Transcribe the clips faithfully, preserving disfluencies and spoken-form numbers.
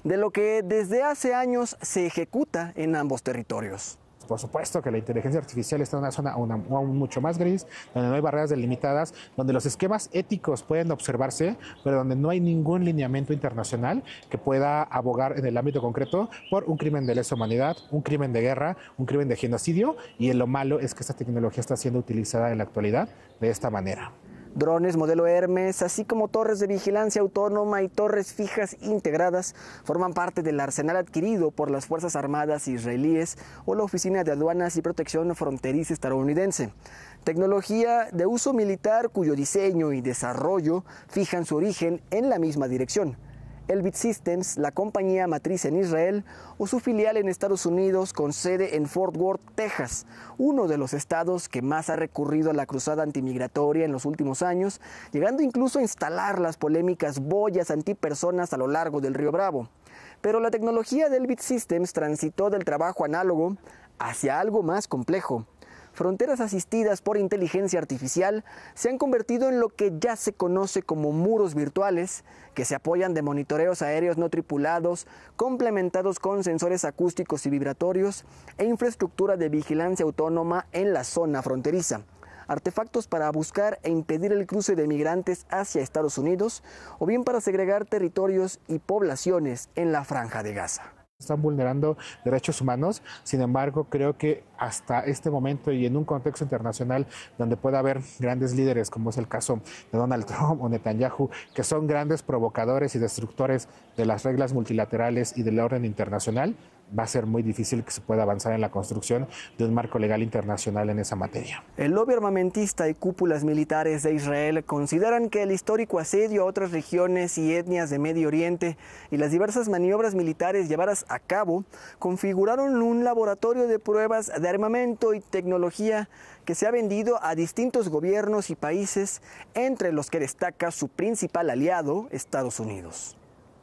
de lo que desde hace años se ejecuta en ambos territorios. Por supuesto que la inteligencia artificial está en una zona una, aún mucho más gris, donde no hay barreras delimitadas, donde los esquemas éticos pueden observarse, pero donde no hay ningún lineamiento internacional que pueda abogar en el ámbito concreto por un crimen de lesa humanidad, un crimen de guerra, un crimen de genocidio, y lo malo es que esta tecnología está siendo utilizada en la actualidad de esta manera. Drones modelo Hermes, así como torres de vigilancia autónoma y torres fijas integradas, forman parte del arsenal adquirido por las Fuerzas Armadas israelíes o la Oficina de Aduanas y Protección Fronteriza estadounidense. Tecnología de uso militar cuyo diseño y desarrollo fijan su origen en la misma dirección. Elbit Systems, la compañía matriz en Israel, o su filial en Estados Unidos con sede en Fort Worth, Texas, uno de los estados que más ha recurrido a la cruzada antimigratoria en los últimos años, llegando incluso a instalar las polémicas boyas antipersonas a lo largo del río Bravo. Pero la tecnología de Elbit Systems transitó del trabajo análogo hacia algo más complejo. Fronteras asistidas por inteligencia artificial se han convertido en lo que ya se conoce como muros virtuales, que se apoyan de monitoreos aéreos no tripulados, complementados con sensores acústicos y vibratorios e infraestructura de vigilancia autónoma en la zona fronteriza. Artefactos para buscar e impedir el cruce de migrantes hacia Estados Unidos o bien para segregar territorios y poblaciones en la Franja de Gaza. Están vulnerando derechos humanos, sin embargo creo que hasta este momento y en un contexto internacional donde pueda haber grandes líderes como es el caso de Donald Trump o Netanyahu, que son grandes provocadores y destructores de las reglas multilaterales y del orden internacional, va a ser muy difícil que se pueda avanzar en la construcción de un marco legal internacional en esa materia. El lobby armamentista y cúpulas militares de Israel consideran que el histórico asedio a otras regiones y etnias de Medio Oriente y las diversas maniobras militares llevadas a cabo configuraron un laboratorio de pruebas de armamento y tecnología que se ha vendido a distintos gobiernos y países, entre los que destaca su principal aliado, Estados Unidos.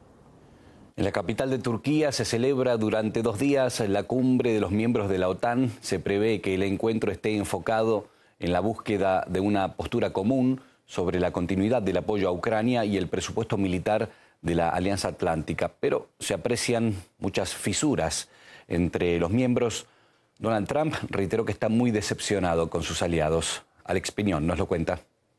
En la capital de Turquía se celebra durante dos días la cumbre de los miembros de la OTAN. Se prevé que el encuentro esté enfocado en la búsqueda de una postura común sobre la continuidad del apoyo a Ucrania y el presupuesto militar de la Alianza Atlántica. Pero se aprecian muchas fisuras entre los miembros. Donald Trump reiteró que está muy decepcionado con sus aliados. Alex Piñón nos lo cuenta.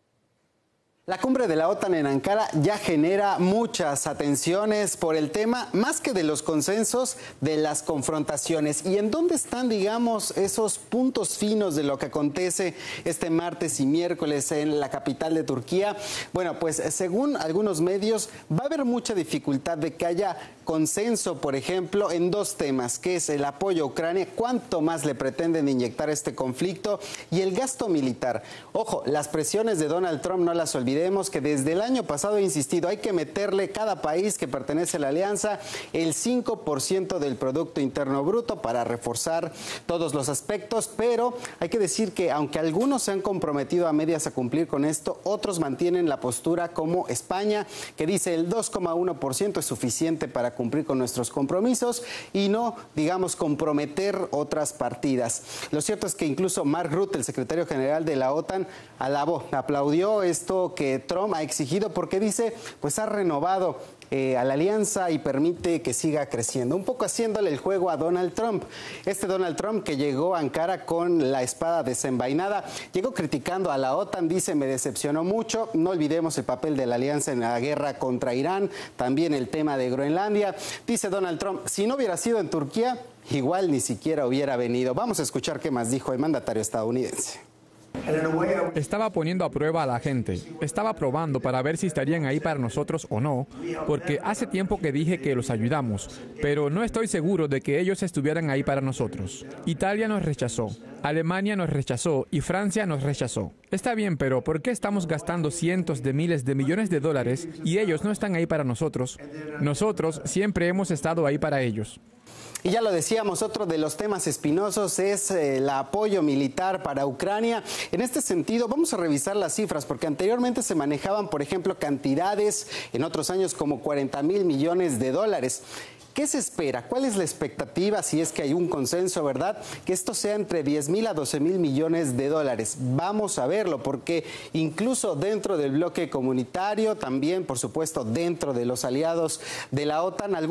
La cumbre de la OTAN en Ankara ya genera muchas atenciones por el tema, más que de los consensos, de las confrontaciones. ¿Y en dónde están, digamos, esos puntos finos de lo que acontece este martes y miércoles en la capital de Turquía? Bueno, pues según algunos medios va a haber mucha dificultad de que haya consenso, por ejemplo, en dos temas, que es el apoyo a Ucrania, cuánto más le pretenden inyectar este conflicto, y el gasto militar. Ojo, las presiones de Donald Trump no las olvidemos. Olvidemos que desde el año pasado he insistido, hay que meterle cada país que pertenece a la alianza el cinco por ciento del Producto Interno Bruto para reforzar todos los aspectos, pero hay que decir que aunque algunos se han comprometido a medias a cumplir con esto, otros mantienen la postura como España, que dice el dos coma uno por ciento es suficiente para cumplir con nuestros compromisos y no, digamos, comprometer otras partidas. Lo cierto es que incluso Mark Rutte, el secretario general de la OTAN, alabó, aplaudió esto que que Trump ha exigido porque dice, pues ha renovado eh, a la alianza y permite que siga creciendo, un poco haciéndole el juego a Donald Trump. Este Donald Trump que llegó a Ankara con la espada desenvainada, llegó criticando a la OTAN, dice, me decepcionó mucho, no olvidemos el papel de la alianza en la guerra contra Irán, también el tema de Groenlandia. Dice Donald Trump, si no hubiera sido en Turquía, igual ni siquiera hubiera venido. Vamos a escuchar qué más dijo el mandatario estadounidense. Estaba poniendo a prueba a la gente, estaba probando para ver si estarían ahí para nosotros o no, porque hace tiempo que dije que los ayudamos, pero no estoy seguro de que ellos estuvieran ahí para nosotros. Italia nos rechazó, Alemania nos rechazó y Francia nos rechazó. Está bien, pero ¿por qué estamos gastando cientos de miles de millones de dólares y ellos no están ahí para nosotros? Nosotros siempre hemos estado ahí para ellos. Y ya lo decíamos, otro de los temas espinosos es eh, el apoyo militar para Ucrania. En este sentido, vamos a revisar las cifras, porque anteriormente se manejaban, por ejemplo, cantidades en otros años como cuarenta mil millones de dólares. ¿Qué se espera? ¿Cuál es la expectativa, si es que hay un consenso, verdad? Que esto sea entre diez mil a doce mil millones de dólares. Vamos a verlo, porque incluso dentro del bloque comunitario, también, por supuesto, dentro de los aliados de la OTAN,